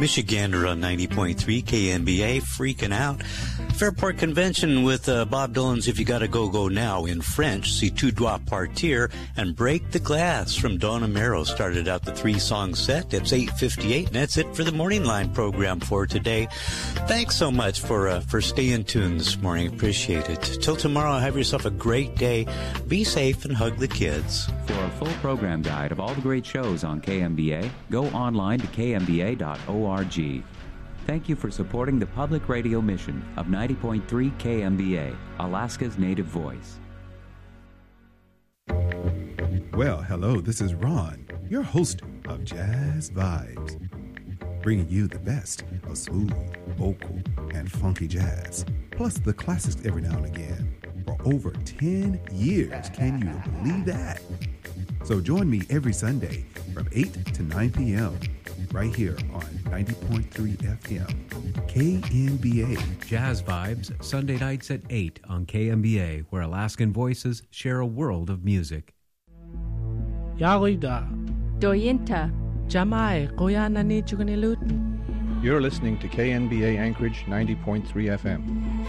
Michigander on 90.3 KMBA, freaking out. Fairport Convention with Bob Dylan's If You Gotta Go, Go Now in French, Si Tu Dois Partir, and Break the Glass from Don Amaro started out the three-song set. It's 8:58, and that's it for the Morning Line program for today. Thanks so much for staying tuned this morning. Appreciate it. Till tomorrow, have yourself a great day. Be safe and hug the kids. For a full program guide of all the great shows on KMBA, go online to kmba.org. Thank you for supporting the public radio mission of 90.3 KMBA, Alaska's native voice. Well, hello, this is Ron, your host of Jazz Vibes, bringing you the best of smooth, vocal, and funky jazz, plus the classics every now and again. For over 10 years, can you believe that? So join me every Sunday from 8 to 9 p.m. right here on 90.3 FM, KMBA. Jazz Vibes, Sunday nights at 8 on KMBA, where Alaskan voices share a world of music. Yarida. Doyinta. Jamai, Koyanani Chukanilut. You're listening to KNBA Anchorage 90.3 FM.